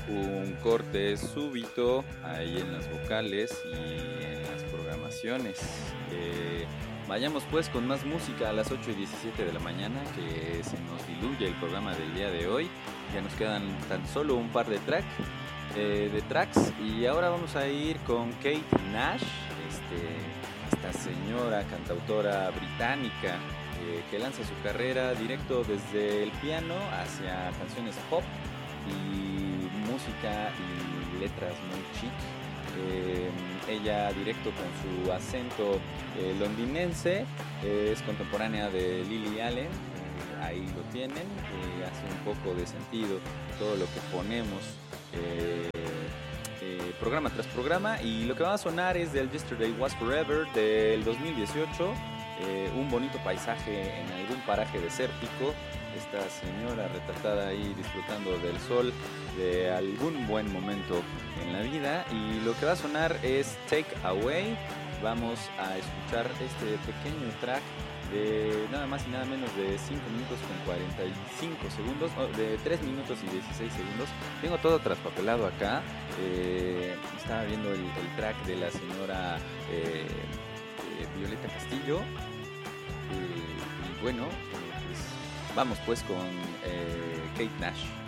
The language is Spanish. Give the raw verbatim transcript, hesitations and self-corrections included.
un corte súbito ahí en las vocales y en las programaciones. Eh, vayamos pues con más música a las ocho y diecisiete de la mañana, que se nos diluye el programa del día de hoy. Ya nos quedan tan solo un par de, track, eh, de tracks y ahora vamos a ir con Kate Nash, este, esta señora cantautora británica eh, que lanza su carrera directo desde el piano hacia canciones pop y música y letras muy chic. Eh, ella directo con su acento eh, londinense, eh, es contemporánea de Lily Allen, eh, ahí lo tienen, eh, hace un poco de sentido todo lo que ponemos eh, eh, programa tras programa, y lo que va a sonar es del Yesterday Was Forever del dos mil dieciocho, eh, un bonito paisaje en algún paraje desértico, esta señora retratada ahí disfrutando del sol, de algún buen momento en la vida, y lo que va a sonar es Take Away. Vamos a escuchar este pequeño track de nada más y nada menos de cinco minutos con cuarenta y cinco segundos, oh, de tres minutos y dieciséis segundos. Tengo todo traspapelado acá, eh, estaba viendo el, el track de la señora eh, eh, Violeta Castillo, eh, y bueno, eh, pues vamos pues con eh, Kate Nash.